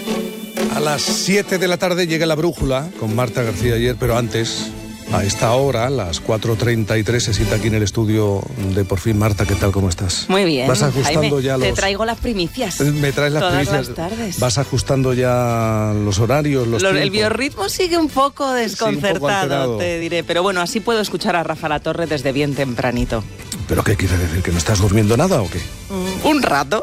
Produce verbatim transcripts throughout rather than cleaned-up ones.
A las siete de la tarde llega La Brújula con Marta García Ayer, pero antes, a esta hora, las cuatro treinta y tres, se sienta aquí en el estudio de Por Fin. Marta, ¿qué tal? ¿Cómo estás? Muy bien, ¿Vas ajustando Jaime, ya los... te traigo las primicias. Me traes las todas primicias. Las tardes. ¿Vas ajustando ya los horarios, los, los El biorritmo sigue un poco desconcertado, sí, un poco te diré. Pero bueno, así puedo escuchar a Rafa Latorre desde bien tempranito. ¿Pero qué quiere decir? ¿Que no estás durmiendo nada o qué? Mm, un rato.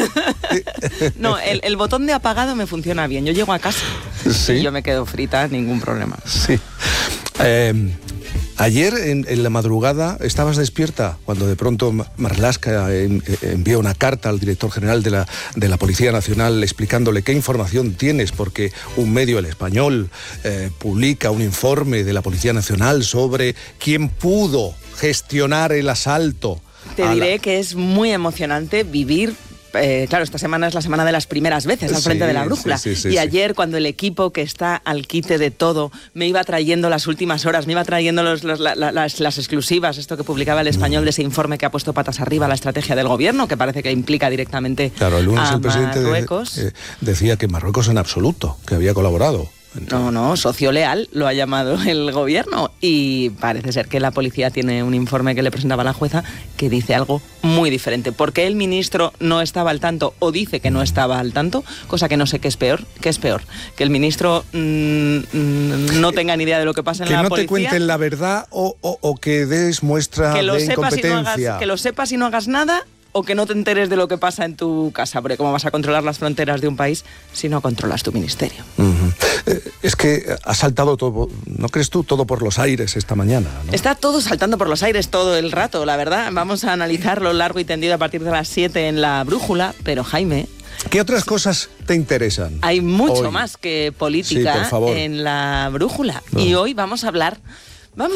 No, el, el botón de apagado me funciona bien. Yo llego a casa ¿Sí? y yo me quedo frita, ningún problema. Sí. Eh... Ayer, en, en la madrugada, estabas despierta cuando de pronto Marlaska en, envió una carta al director general de la, de la Policía Nacional explicándole qué información tienes, porque un medio, El Español, eh, publica un informe de la Policía Nacional sobre quién pudo gestionar el asalto. Te diré la... que es muy emocionante vivir... Eh, claro, esta semana es la semana de las primeras veces al frente sí, de La Brújula. Sí, sí, sí, y ayer, sí. cuando el equipo que está al quite de todo me iba trayendo las últimas horas, me iba trayendo los, los, la, las, las exclusivas, esto que publicaba El Español de ese informe que ha puesto patas arriba la estrategia del gobierno, que parece que implica directamente claro, el lunes a el presidente Marruecos. De, eh, decía que Marruecos en absoluto, que había colaborado. No, no, socio leal lo ha llamado el gobierno y parece ser que la policía tiene un informe que le presentaba la jueza que dice algo muy diferente. ¿Por qué el ministro no estaba al tanto o dice que no estaba al tanto? Cosa que no sé qué es peor. ¿Qué es peor? ¿Que el ministro mmm, no tenga ni idea de lo que pasa en que la no policía? Que no te cuenten la verdad o, o, o que des muestra que lo de sepas incompetencia. Y no hagas, que lo sepas y no hagas nada. O que no te enteres de lo que pasa en tu casa, porque ¿cómo vas a controlar las fronteras de un país si no controlas tu ministerio? Uh-huh. Eh, es que ha saltado todo, ¿no crees tú? Todo por los aires esta mañana, ¿no? Está todo saltando por los aires todo el rato, la verdad. Vamos a analizarlo largo y tendido a partir de las siete en La Brújula, pero Jaime... ¿Qué otras cosas te interesan? Hay mucho hoy? más que política sí, por favor. en La Brújula. No. Y hoy vamos a hablar